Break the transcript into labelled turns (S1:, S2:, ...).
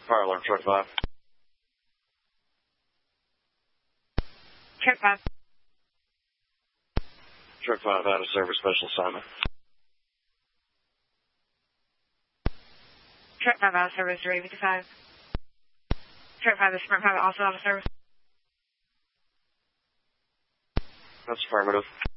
S1: Fire alarm, truck 5.
S2: Truck 5.
S1: Truck 5 out of service, special assignment.
S2: Truck 5 out of service, ready 55. Truck 5 is Sprint 5 also out of service.
S1: That's affirmative.